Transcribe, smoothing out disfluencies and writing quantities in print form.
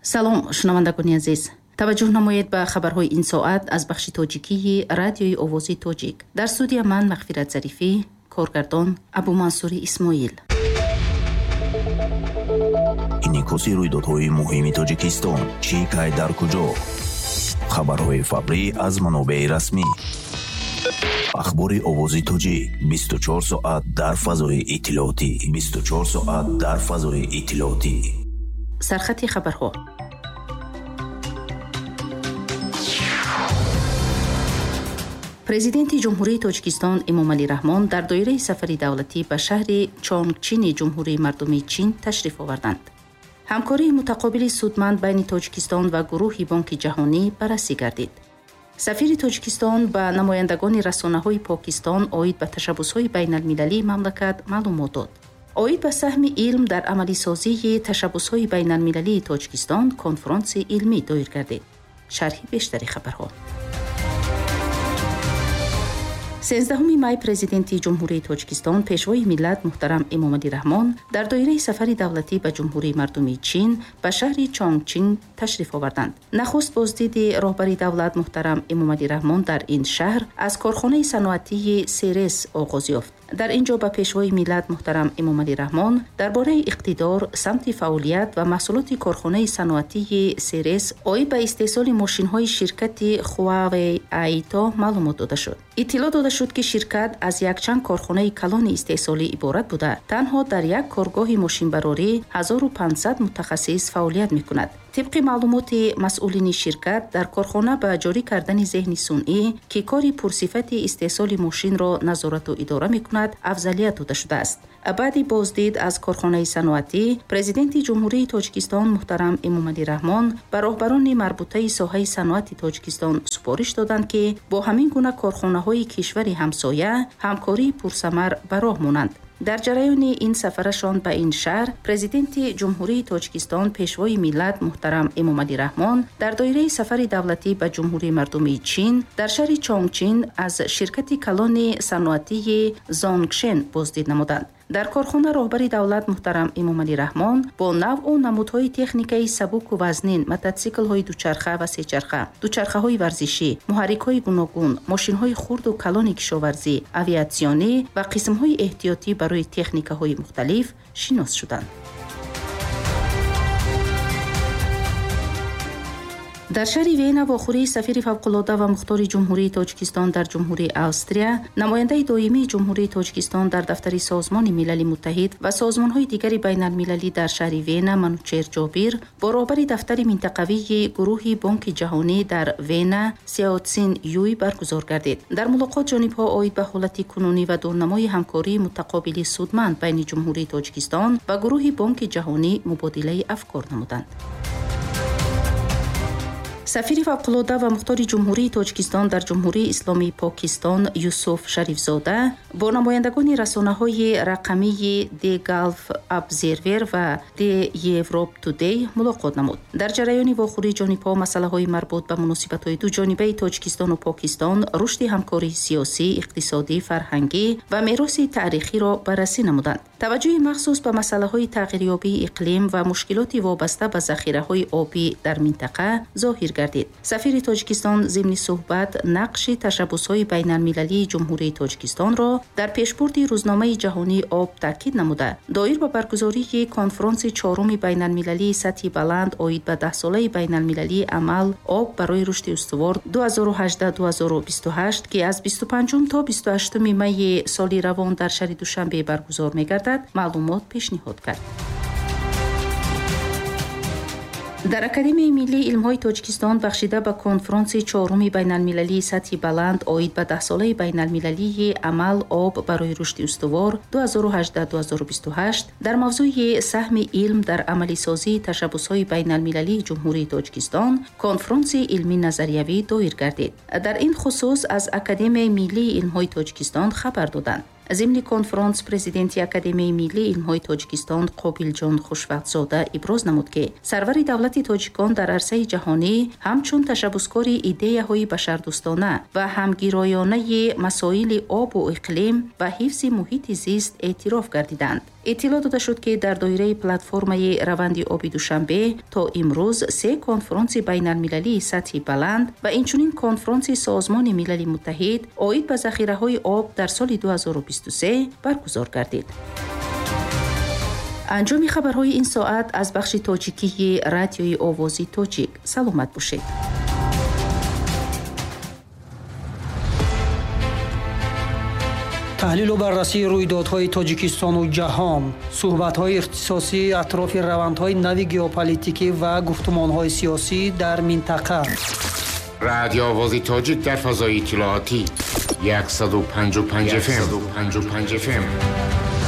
سلام شنوندگان عزیز، توجه نمایید به خبرهای این ساعت از بخش تاجیکی رادیوی آوازی تاجیک. در استودیو من مغفرت ظریفی، کارگردان ابو منصور اسماعیل. اینیکوسی رویدادهای مهم تاجیکستان چی که در کجا؟ خبرهای فوری از منابع رسمی. اخبار آوازی تاجیک 24 ساعت در فضای اطلاعاتی. سرخط خبرها. پرزیدنت جمهوری تاجیکستان امامعلی رحمان در دایره سفر دولتی به شهر چونگچین جمهوری مردمی چین تشریف آوردند. همکاری متقابل سودمند بین تاجیکستان و گروه بانک جهانی بررسی گردید. سفیر تاجیکستان به نمایندگان رسانه‌های پاکستان عاید به تشبس‌های بین‌المللی مملکت معلومات داد. عاید به سهم علم در عملی سازی تشبس‌های بین‌المللی تاجیکستان کنفرانس علمی دایر گردید. شرح بیشتری خبرها. 13 می پرزیدنت جمهوری تاجیکستان پیشوای ملت محترم امامعلی رحمان در دایره سفر دولتی به جمهوری مردمی چین به شهر چونگچین تشریف آوردند. نخست بازدید رهبر دولت محترم امامعلی رحمان در این شهر از کارخانه صنعتی سیرس آغاز یافت. در اینجا به پیشوای ملت محترم امامعلی رحمان درباره اقتدار، سمت فعالیت و محصولات کارخانه صنعتی سیرس عاید به استحصال ماشین‌های شرکت هواوی ایتا معلومات داده شد. اطلاع داده شد که شرکت از یک چند کارخانه کلان استحصالی عبارت بوده. تنها در یک کارگاه ماشینبراری 1500 متخصص فعالیت می‌کند. طبق معلومات مسئولین شرکت، در کارخانه به جاری کردن ذهن صنعی که کاری پرصفت استحصال ماشین را نظارت و اداره می‌کند افضلیت داده شده است. بعد بازدید از کارخانه صنعتی، پرزیدنت جمهوری تاجیکستان محترم امامعلی رحمان به راهبران مربوطه ساحه صنعت تاجیکستان سپارش دادند که با همین گونه کارخانه‌های کشور همسایه همکاری پرثمر به راه مانند. در جریان این سفرشان به این شهر، پرزیدنت جمهوری تاجیکستان پیشوای ملت محترم امامعلی رحمان در دایره سفر دولتی به جمهوری مردمی چین در شهر چونگچین از شرکت کلان صنعتی زونگشن بازدید نمودند. در کارخانه رهبر دولت محترم امامعلی رحمان با نوع و نمودهای تکنیکی سبک و وزنین، موتورسیکل‌های دوچرخه و سه چرخه، دوچرخه‌های ورزشی، محرک‌های گوناگون، ماشین‌های خرد و کلان کشاورزی، آویاسیونی و قسم‌های احتیاطی برای تکنیک‌های مختلف شناس شدند. در شهر وینا واخوری سفیر فوق‌العاده و مختار جمهوری تاجیکستان در جمهوری استریا، نماینده دائمی جمهوری تاجیکستان در دفتر سازمان ملل متحد و سازمان‌های دیگر بین‌المللی در شهر وینا منوچهر جابیر با رهبر دفتر منطقوی گروه بانک جهانی در وینا سیاوتسین یوی برگزار گردید. در ملاقات جانب‌ها عاید به حالت کنونی و دورنمای همکاری متقابل سودمند بین جمهوری تاجیکستان و گروه بانک جهانی مبادله افکار نمودند. سفیر فوق‌العاده و مختار جمهوری تاجیکستان در جمهوری اسلامی پاکستان یوسف شریفزاده با نمایندگان رسانه‌های رقمی دی گالف ابزرور و دی یوروپ تودی ملاقات نمود. در جریان واخوری جانب‌ها مسائل مربوط به مناسبت‌های دو جانبه تاجیکستان و پاکستان، رشد همکاری سیاسی، اقتصادی، فرهنگی و میراث تاریخی را بررسی نمودند. توجه مخصوص به مسائل تغییریابی اقلیم و مشکلات وابسته به ذخیره‌های آبی در منطقه ظاهر گردید. سفیر تاجیکستان ضمن صحبت نقش تشبس‌های بین‌المللی جمهوری تاجیکستان را در پیشبرد روزنامه جهانی آب تاکید نموده، دایر به برگزاری کنفرانس چهارم بین‌المللی سطح بلند عاید به 10 ساله بین‌المللی عمل آب برای رشد استوار 2018-2028 که از 25 تا 28 می سال روان در شهر دوشنبه برگزار می‌گردد معلومات پیشنهاد کرد. در اکادمی ملی علم‌های تاجیکستان بخشیده به کنفرانس چهارم بین‌المللی سطح بلند عاید به 10 ساله بین‌المللی عمل آب برای رشد استوار 2018-2028 در موضوع سهم علم در عملی سازی تشبس‌های بین‌المللی جمهوری تاجیکستان کنفرانس علمی نظریوی دایر گردید. در این خصوص از اکادمی ملی علم‌های تاجیکستان خبر دادند. ضمن کنفرانس پرزیدنت اکادمی ملی علم‌های تاجیکستان قابل جان خوشوقت‌زاده ابراز نمود که سرور دولت تاجیکان در عرصه جهانی همچون تشبسکار ایده‌های بشردوستانه و همگرایانه مسائل آب و اقلیم و حفظ محیط زیست اعتراف گردیدند. اطلاع داده شد که در دایره پلتفرم روند آبی دوشنبه تا امروز 3 کنفرانس بین المللی سطحی بلند و اینچنین کنفرانس سازمان ملل متحد عاید به ذخیره‌های آب در سال 2023 برگزار گردید. انجام خبرهای این ساعت از بخش تاجیکی رادیوی آوازی تاجیک. سلامت باشید. تحلیل و بررسی رویدادهای تاجیکستان و جهان، صحبت‌های اختصاصی اطراف روندهای نوی ژئوپلیتیکی و گفتمان‌های سیاسی در منطقه. رادیو آوازی تاجیک در فضای اطلاعاتی 155 FM.